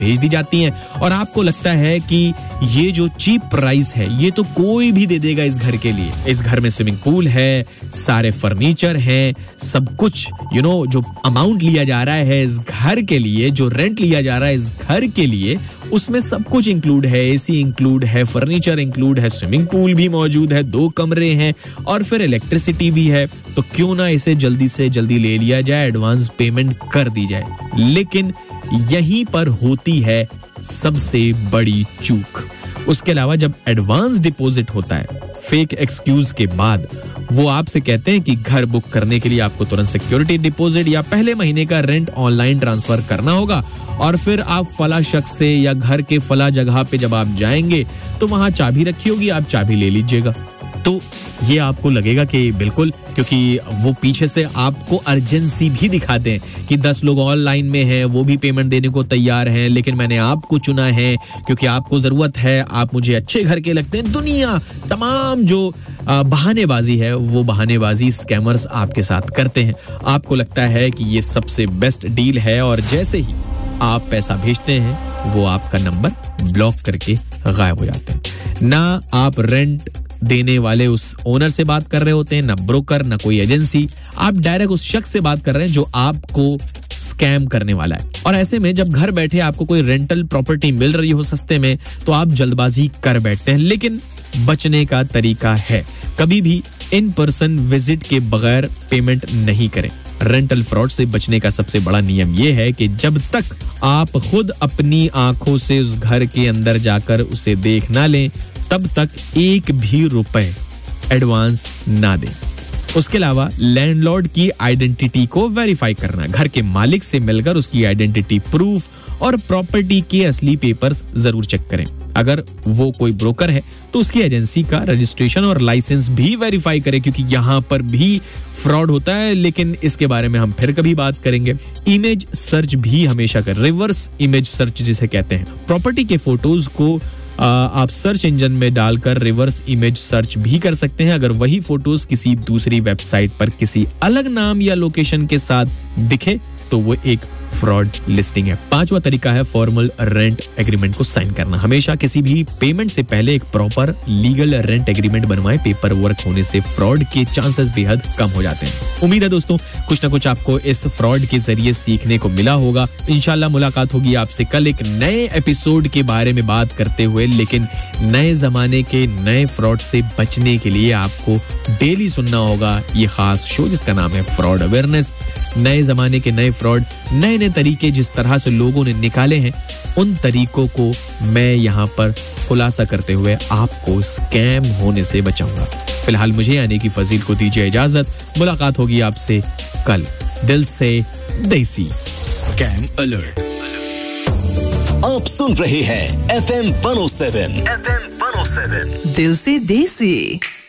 भेज दी जाती हैं और आपको लगता है कि ये जो चीप प्राइस है ये तो कोई भी दे देगा इस घर के लिए। इस घर में स्विमिंग पूल है, सारे फर्नीचर हैं, सब कुछ जो अमाउंट लिया जा रहा है इस घर के लिए, जो रेंट लिया जा रहा है इस घर के लिए, उसमें सब कुछ इंक्लूड है। एसी इंक्लूड है, फर्नीचर इंक्लूड है, स्विमिंग पूल भी मौजूद है, 2 कमरे हैं और फिर इलेक्ट्रिसिटी भी है। तो क्यों ना इसे जल्दी से जल्दी ले लिया जाए, एडवांस पेमेंट कर दी जाए। लेकिन यहीं पर होती है सबसे बड़ी चूक। उसके अलावा जब एडवांस डिपॉजिट होता है फेक एक्सक्यूज के बाद, वो आपसे कहते हैं कि घर बुक करने के लिए आपको तुरंत सिक्योरिटी डिपॉजिट या पहले महीने का रेंट ऑनलाइन ट्रांसफर करना होगा और फिर आप फला शख्स से या घर के फला जगह पे जब आप जाएंगे तो वहां चाबी रखी होगी, आप चाबी ले लीजिएगा। तो ये आपको लगेगा कि बिल्कुल, क्योंकि वो पीछे से आपको अर्जेंसी भी दिखाते हैं कि 10 लोग ऑनलाइन में हैं, वो भी पेमेंट देने को तैयार हैं, लेकिन मैंने आपको चुना है क्योंकि आपको जरूरत है, आप मुझे अच्छे घर के लगते हैं। दुनिया तमाम जो बहानेबाजी है वो बहानेबाजी स्कैमर्स आपके साथ करते हैं। आपको लगता है कि ये सबसे बेस्ट डील है और जैसे ही आप पैसा भेजते हैं वो आपका नंबर ब्लॉक करके गायब हो जाते हैं। ना आप रेंट देने वाले उस ओनर से बात कर रहे होते हैं, ना ब्रोकर, ना कोई एजेंसी, आप डायरेक्ट उस शख्स से बात कर रहे हैं जो आपको स्कैम करने वाला है। और ऐसे में जब घर बैठे आपको कोई रेंटल प्रॉपर्टी मिल रही हो सस्ते में तो आप जल्दबाजी कर बैठते हैं। लेकिन बचने का तरीका है, कभी भी इन पर्सन विजिट के बगैर पेमेंट नहीं करें। रेंटल फ्रॉड से बचने का सबसे बड़ा नियम यह है कि जब तक आप खुद अपनी आंखों से उस घर के अंदर जाकर उसे देख ना लें तब तक एक भी रुपए एडवांस ना दें। उसके अलावा लैंडलॉर्ड की आइडेंटिटी को वेरीफाई करना, घर के मालिक से मिलकर उसकी आइडेंटिटी प्रूफ और प्रॉपर्टी के असली पेपर्स जरूर चेक करें। अगर वो कोई ब्रोकर है तो उसकी एजेंसी का रजिस्ट्रेशन और लाइसेंस भी वेरीफाई करें, क्योंकि यहाँ पर भी फ्रॉड होता है, लेकिन इसके बारे में हम फिर कभी बात करेंगे। इमेज सर्च भी हमेशा करें, रिवर्स इमेज सर्च जिसे कहते हैं। प्रॉपर्टी के फोटोज को आप सर्च इंजन में डालकर रिवर्स इमेज सर्च भी कर सकते हैं। अगर वही फोटोज किसी दूसरी वेबसाइट पर किसी अलग नाम या लोकेशन के साथ दिखे तो वो एक फ्रॉड लिस्टिंग है। 5वां तरीका है फॉर्मल रेंट एग्रीमेंट को साइन करना। हमेशा किसी भी पेमेंट से पहले एक प्रॉपर लीगल रेंट एग्रीमेंट बनवाएं। पेपर वर्क होने से फ्रॉड के चांसेस बेहद कम हो जाते हैं। उम्मीद है दोस्तों कुछ ना कुछ आपको इस फ्रॉड के जरिए सीखने को मिला होगा। इंशाल्लाह मुलाकात होगी आपसे कल एक नए एपिसोड के बारे में बात करते हुए, लेकिन नए जमाने के नए फ्रॉड से बचने के लिए आपको डेली सुनना होगा ये खास शो जिसका नाम है फ्रॉड अवेयरनेस। नए जमाने के नए फ्रॉड, नए नए तरीके जिस तरह से लोगों ने निकाले हैं, उन तरीकों को मैं यहाँ पर खुलासा करते हुए आपको स्कैम होने से बचाऊंगा। फिलहाल मुझे यानी कि फजील को दीजिए इजाजत। मुलाकात होगी आपसे कल। दिल से देसी। Scam alert. आप सुन रहे हैं FM 107 दिल से देसी।